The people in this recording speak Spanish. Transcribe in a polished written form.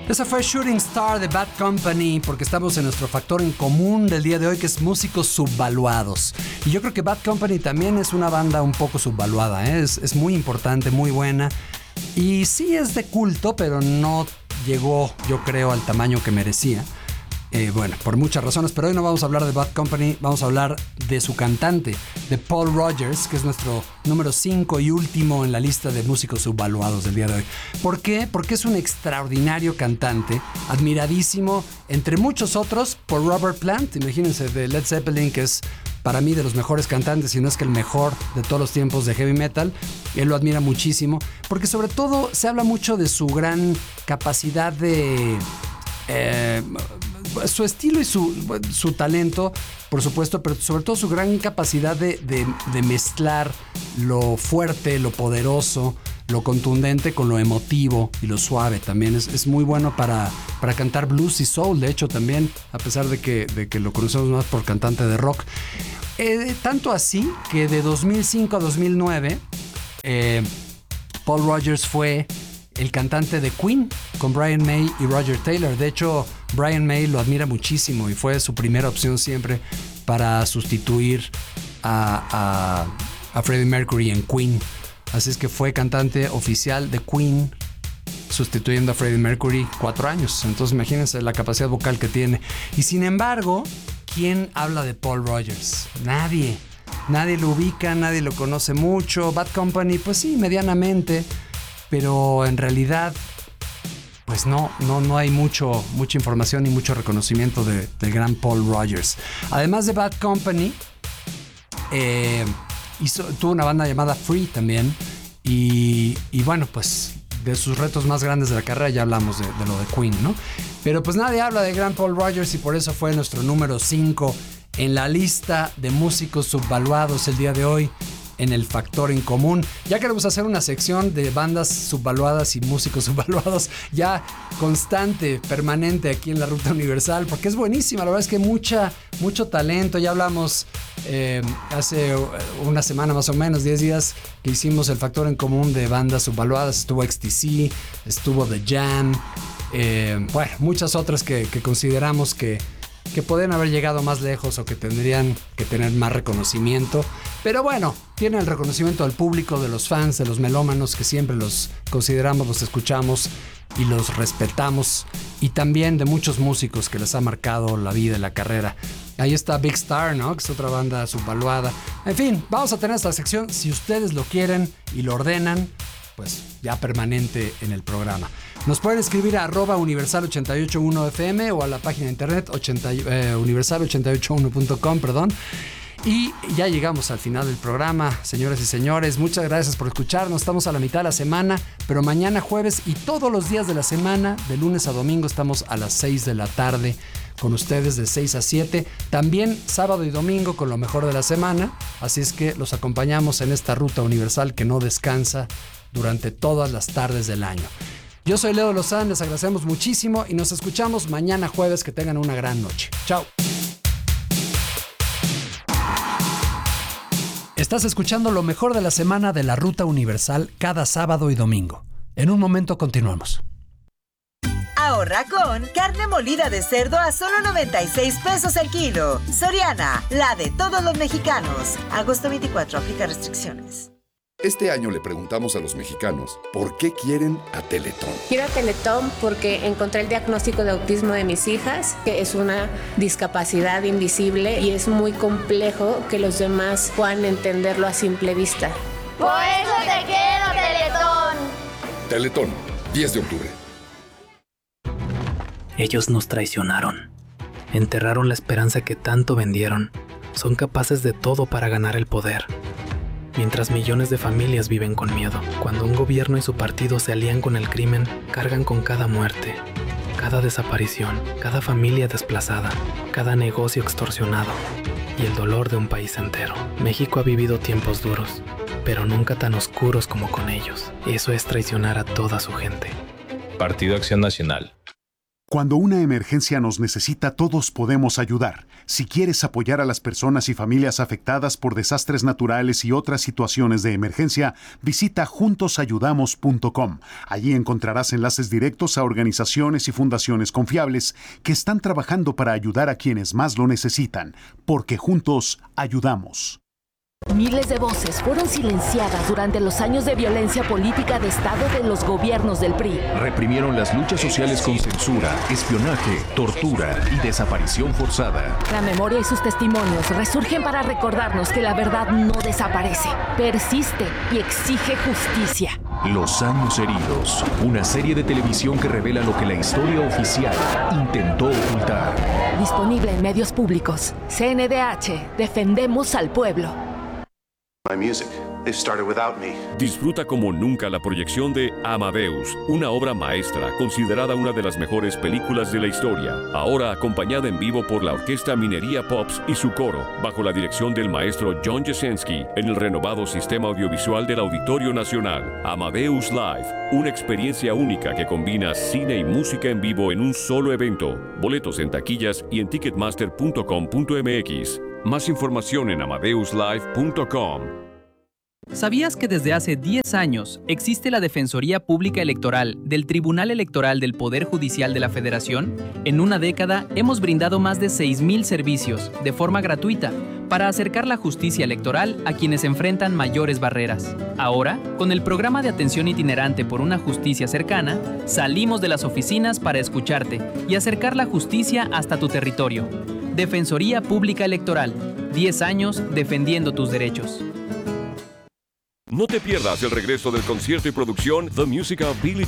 Esa fue Shooting Star de Bad Company, porque estamos en nuestro factor en común del día de hoy, que es músicos subvaluados. Y yo creo que Bad Company también es una banda un poco subvaluada, ¿eh? Es muy importante, muy buena. Y sí es de culto, pero no llegó, yo creo, al tamaño que merecía. Bueno, por muchas razones, pero hoy no vamos a hablar de Bad Company, vamos a hablar de su cantante, de Paul Rodgers, que es nuestro número 5 y último en la lista de músicos subvaluados del día de hoy. ¿Por qué? Porque es un extraordinario cantante, admiradísimo, entre muchos otros, por Robert Plant, imagínense, de Led Zeppelin, que es para mí de los mejores cantantes, si no es que el mejor de todos los tiempos de heavy metal. Él lo admira muchísimo, porque sobre todo se habla mucho de su gran capacidad de... su estilo y su talento, por supuesto, pero sobre todo su gran capacidad de mezclar lo fuerte, lo poderoso, lo contundente con lo emotivo y lo suave también. Es muy bueno para cantar blues y soul, de hecho también, a pesar de que lo conocemos más por cantante de rock. Tanto así que de 2005 a 2009 Paul Rodgers fue el cantante de Queen con Brian May y Roger Taylor. De hecho, Brian May lo admira muchísimo y fue su primera opción siempre para sustituir a Freddie Mercury en Queen. Así es que fue cantante oficial de Queen, sustituyendo a Freddie Mercury 4 años. Entonces imagínense la capacidad vocal que tiene. Y sin embargo, ¿quién habla de Paul Rodgers? Nadie. Nadie lo ubica, nadie lo conoce mucho. Bad Company, pues sí, medianamente. Pero en realidad, pues no hay mucha información ni mucho reconocimiento del gran Paul Rodgers. Además de Bad Company, tuvo una banda llamada Free también. Y bueno, pues de sus retos más grandes de la carrera ya hablamos de lo de Queen, ¿no? Pero pues nadie habla de gran Paul Rodgers y por eso fue nuestro número 5 en la lista de músicos subvaluados el día de hoy. En el factor en común. Ya queremos hacer una sección de bandas subvaluadas y músicos subvaluados ya constante, permanente aquí en la Ruta Universal, porque es buenísima. La verdad es que mucho talento. Ya hablamos hace una semana más o menos, 10 días, que hicimos el factor en común de bandas subvaluadas. Estuvo XTC, estuvo The Jam, bueno, muchas otras que consideramos que pueden haber llegado más lejos o que tendrían que tener más reconocimiento. Pero bueno, tienen el reconocimiento del público, de los fans, de los melómanos, que siempre los consideramos, los escuchamos y los respetamos. Y también de muchos músicos que les ha marcado la vida y la carrera. Ahí está Big Star, ¿no? Que es otra banda subvaluada. En fin, vamos a tener esta sección, si ustedes lo quieren y lo ordenan, pues ya permanente en el programa. Nos pueden escribir a @universal881fm o a la página de internet universal881.com, perdón. Y ya llegamos al final del programa, señoras y señores. Muchas gracias por escucharnos. Estamos a la mitad de la semana, pero mañana jueves y todos los días de la semana, de lunes a domingo, estamos a las 6 de la tarde con ustedes de 6 a 7. También sábado y domingo con lo mejor de la semana. Así es que los acompañamos en esta ruta universal que no descansa durante todas las tardes del año. Yo soy Leo Lozán, les agradecemos muchísimo y nos escuchamos mañana jueves. Que tengan una gran noche. Chao. Estás escuchando lo mejor de la semana de la Ruta Universal cada sábado y domingo. En un momento continuamos. Ahorra con carne molida de cerdo a solo 96 pesos el kilo. Soriana, la de todos los mexicanos. Agosto 24, aplica restricciones. Este año le preguntamos a los mexicanos por qué quieren a Teletón. Quiero a Teletón porque encontré el diagnóstico de autismo de mis hijas, que es una discapacidad invisible y es muy complejo que los demás puedan entenderlo a simple vista. Por eso te quiero, Teletón. Teletón, 10 de octubre. Ellos nos traicionaron. Enterraron la esperanza que tanto vendieron. Son capaces de todo para ganar el poder. Mientras millones de familias viven con miedo, cuando un gobierno y su partido se alían con el crimen, cargan con cada muerte, cada desaparición, cada familia desplazada, cada negocio extorsionado y el dolor de un país entero. México ha vivido tiempos duros, pero nunca tan oscuros como con ellos. Eso es traicionar a toda su gente. Partido Acción Nacional. Cuando una emergencia nos necesita, todos podemos ayudar. Si quieres apoyar a las personas y familias afectadas por desastres naturales y otras situaciones de emergencia, visita juntosayudamos.com. Allí encontrarás enlaces directos a organizaciones y fundaciones confiables que están trabajando para ayudar a quienes más lo necesitan, porque juntos ayudamos. Miles de voces fueron silenciadas durante los años de violencia política de Estado de los gobiernos del PRI. Reprimieron las luchas sociales con censura, espionaje, tortura y desaparición forzada. La memoria y sus testimonios resurgen para recordarnos que la verdad no desaparece, persiste y exige justicia. Los años heridos, una serie de televisión que revela lo que la historia oficial intentó ocultar. Disponible en medios públicos. CNDH, defendemos al pueblo. My music. They started without me. Disfruta como nunca la proyección de Amadeus, una obra maestra considerada una de las mejores películas de la historia. Ahora acompañada en vivo por la Orquesta Minería Pops y su coro, bajo la dirección del maestro John Jasinski, en el renovado sistema audiovisual del Auditorio Nacional. Amadeus Live, una experiencia única que combina cine y música en vivo en un solo evento. Boletos en taquillas y en ticketmaster.com.mx. Más información en amadeuslive.com. ¿Sabías que desde hace 10 años existe la Defensoría Pública Electoral del Tribunal Electoral del Poder Judicial de la Federación? En una década hemos brindado más de 6,000 servicios de forma gratuita para acercar la justicia electoral a quienes enfrentan mayores barreras. Ahora, con el programa de atención itinerante por una justicia cercana, salimos de las oficinas para escucharte y acercar la justicia hasta tu territorio. Defensoría Pública Electoral, 10 años defendiendo tus derechos. No te pierdas el regreso del concierto y producción The Musical Billie